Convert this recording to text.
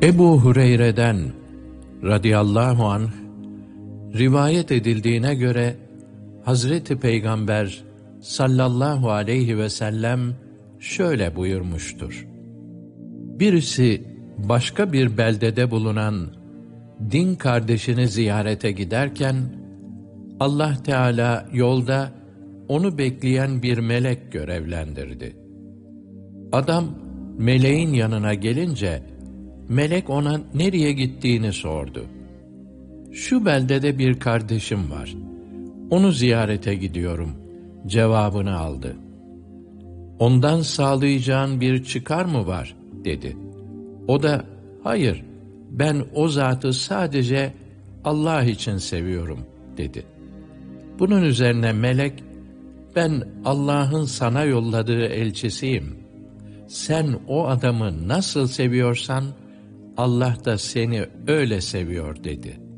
Ebu Hureyre'den radıyallahu anh rivayet edildiğine göre Hazreti Peygamber sallallahu aleyhi ve sellem şöyle buyurmuştur: Birisi başka bir beldede bulunan din kardeşini ziyarete giderken, Allah Teala yolda onu bekleyen bir melek görevlendirdi. Adam meleğin yanına gelince, melek ona nereye gittiğini sordu. Şu beldede bir kardeşim var, onu ziyarete gidiyorum cevabını aldı. Ondan sağlayacağın bir çıkar mı var dedi. O da hayır, ben o zatı sadece Allah için seviyorum dedi. Bunun üzerine melek, ben Allah'ın sana yolladığı elçisiyim. Sen o adamı nasıl seviyorsan Allah da seni öyle seviyor dedi.